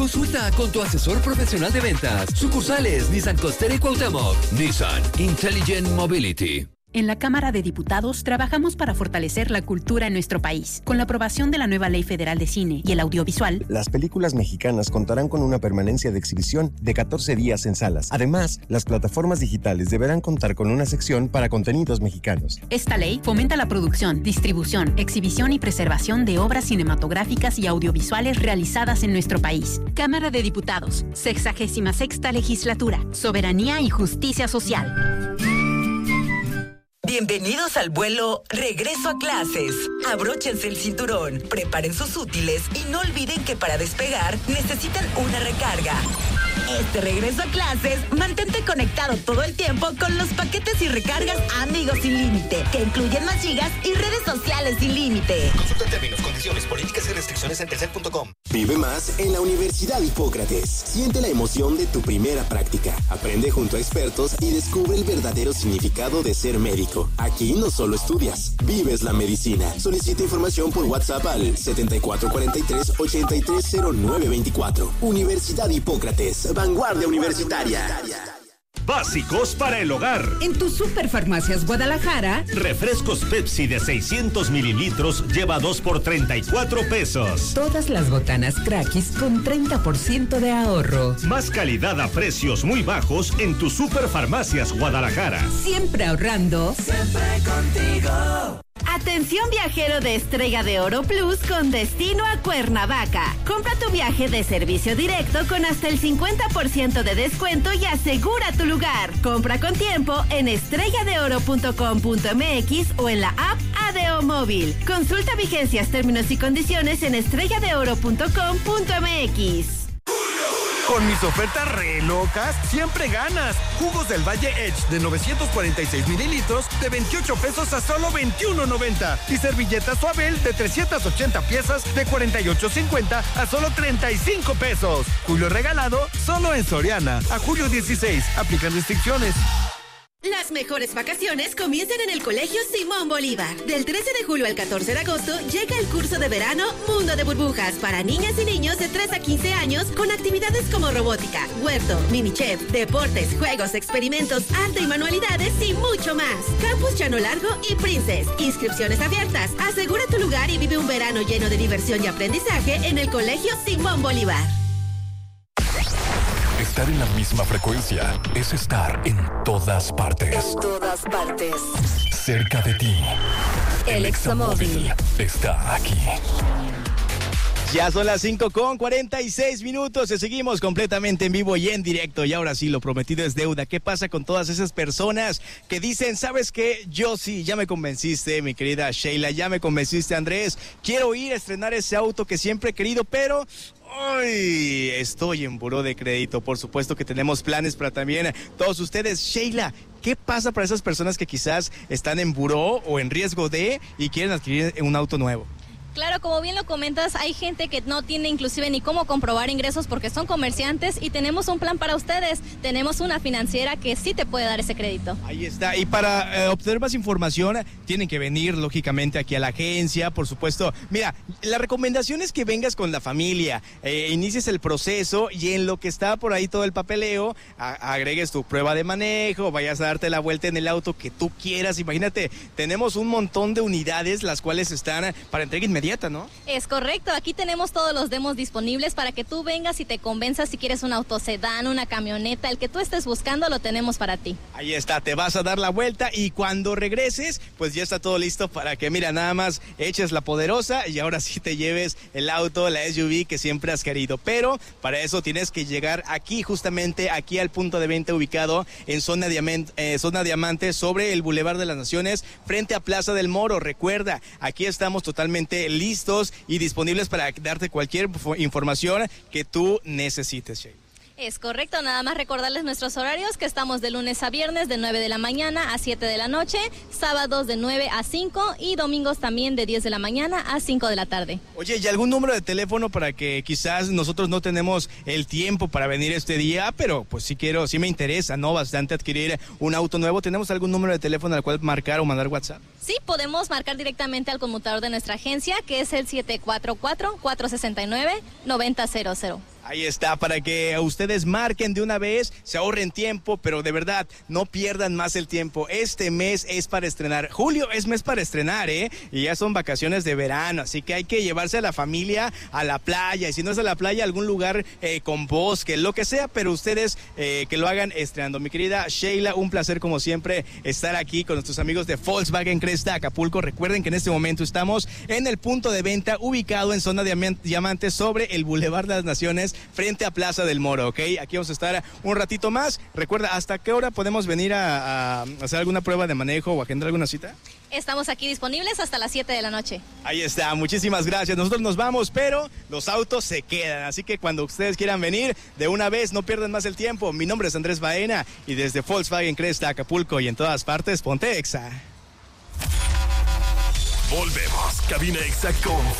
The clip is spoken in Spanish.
Consulta con tu asesor profesional de ventas. Sucursales Nissan Costera y Cuauhtémoc. Nissan Intelligent Mobility. En la Cámara de Diputados trabajamos para fortalecer la cultura en nuestro país. Con la aprobación de la nueva Ley Federal de Cine y el Audiovisual, las películas mexicanas contarán con una permanencia de exhibición de 14 días en salas. Además, las plataformas digitales deberán contar con una sección para contenidos mexicanos. Esta ley fomenta la producción, distribución, exhibición y preservación de obras cinematográficas y audiovisuales realizadas en nuestro país. Cámara de Diputados, 66ª Legislatura, Soberanía y Justicia Social. Bienvenidos al vuelo Regreso a Clases. Abróchense el cinturón, preparen sus útiles y no olviden que para despegar necesitan una recarga. Este regreso a clases, mantente conectado todo el tiempo con los paquetes y recargas Amigos Sin Límite, que incluyen más gigas y redes sociales sin límite. Consulta términos, condiciones, políticas y restricciones en telcel.com. Vive más en la Universidad Hipócrates. Siente la emoción de tu primera práctica. Aprende junto a expertos y descubre el verdadero significado de ser médico. Aquí no solo estudias, vives la medicina. Solicita información por WhatsApp al 7443-830924. Universidad Hipócrates, vanguardia universitaria. Básicos para el hogar. En tu Superfarmacias Guadalajara, refrescos Pepsi de 600 mililitros lleva 2 por 34 pesos. Todas las botanas Crackis con 30% de ahorro. Más calidad a precios muy bajos en tu Superfarmacias Guadalajara. Siempre ahorrando. Siempre contigo. Atención viajero de Estrella de Oro Plus con destino a Cuernavaca. Compra tu viaje de servicio directo con hasta el 50% de descuento y asegura tu lugar. Compra con tiempo en estrelladeoro.com.mx o en la app ADO Móvil. Consulta vigencias, términos y condiciones en estrelladeoro.com.mx. Con mis ofertas re locas, siempre ganas. Jugos del Valle Edge de 946 mililitros de 28 pesos a solo 21.90. Y servilletas Suabel de 380 piezas de 48.50 a solo 35 pesos. Julio regalado solo en Soriana. A julio 16. Aplican restricciones. Las mejores vacaciones comienzan en el Colegio Simón Bolívar. Del 13 de julio al 14 de agosto llega el curso de verano Mundo de Burbujas para niñas y niños de 3 a 15 años con actividades como robótica, huerto, mini chef, deportes, juegos, experimentos, arte y manualidades y mucho más. Campus Llano Largo y Princess. Inscripciones abiertas. Asegura tu lugar y vive un verano lleno de diversión y aprendizaje en el Colegio Simón Bolívar. Estar en la misma frecuencia es estar en todas partes. En todas partes. Cerca de ti. El Examóvil está aquí. Ya son las 5:46. Seguimos completamente en vivo y en directo. Y ahora sí, lo prometido es deuda. ¿Qué pasa con todas esas personas que dicen, ¿sabes qué? Yo sí, ya me convenciste, mi querida Sheila, ya me convenciste, Andrés. Quiero ir a estrenar ese auto que siempre he querido, pero ¡ay! Estoy en buró de crédito. Por supuesto que tenemos planes para también todos ustedes. Sheila, ¿qué pasa para esas personas que quizás están en buró o en riesgo de y quieren adquirir un auto nuevo? Claro, como bien lo comentas, hay gente que no tiene inclusive ni cómo comprobar ingresos porque son comerciantes y tenemos un plan para ustedes. Tenemos una financiera que sí te puede dar ese crédito. Ahí está. Y para obtener más información, tienen que venir, lógicamente, aquí a la agencia, por supuesto. Mira, la recomendación es que vengas con la familia, inicies el proceso y en lo que está por ahí todo el papeleo, agregues tu prueba de manejo, vayas a darte la vuelta en el auto que tú quieras. Imagínate, tenemos un montón de unidades, las cuales están para entrega inmediata, ¿no? Es correcto, aquí tenemos todos los demos disponibles para que tú vengas y te convenzas si quieres un autosedán, una camioneta, el que tú estés buscando lo tenemos para ti. Ahí está, te vas a dar la vuelta y cuando regreses, pues ya está todo listo para que, mira, nada más eches la poderosa y ahora sí te lleves el auto, la SUV que siempre has querido. Pero para eso tienes que llegar aquí, justamente aquí al punto de venta ubicado en Zona Diamante sobre el Boulevard de las Naciones, frente a Plaza del Moro. Recuerda, aquí estamos totalmente listos y disponibles para darte cualquier información que tú necesites, Sheila. Es correcto, nada más recordarles nuestros horarios, que estamos de lunes a viernes de 9 de la mañana a 7 de la noche, sábados de 9 a 5 y domingos también de 10 de la mañana a 5 de la tarde. Oye, ¿y algún número de teléfono para que quizás nosotros no tenemos el tiempo para venir este día, pero pues sí me interesa, ¿no? Bastante adquirir un auto nuevo. ¿Tenemos algún número de teléfono al cual marcar o mandar WhatsApp? Sí, podemos marcar directamente al conmutador de nuestra agencia, que es el 744-469-9000. Ahí está, para que ustedes marquen de una vez, se ahorren tiempo, pero de verdad, no pierdan más el tiempo. Este mes es para estrenar. Julio es mes para estrenar, y ya son vacaciones de verano, así que hay que llevarse a la familia a la playa, y si no es a la playa, algún lugar con bosque, lo que sea, pero ustedes que lo hagan estrenando. Mi querida Sheila, un placer como siempre estar aquí con nuestros amigos de Volkswagen Cresta Acapulco. Recuerden que en este momento estamos en el punto de venta ubicado en zona Diamante sobre el Boulevard de las Naciones, frente a Plaza del Moro, ¿ok? Aquí vamos a estar un ratito más. Recuerda, ¿hasta qué hora podemos venir a hacer alguna prueba de manejo o agendar alguna cita? Estamos aquí disponibles hasta las 7 de la noche. Ahí está, muchísimas gracias. Nosotros nos vamos, pero los autos se quedan. Así que cuando ustedes quieran venir, de una vez, no pierdan más el tiempo. Mi nombre es Andrés Baena y desde Volkswagen Cresta Acapulco y en todas partes, ponte Exa. Volvemos, Cabina Exa con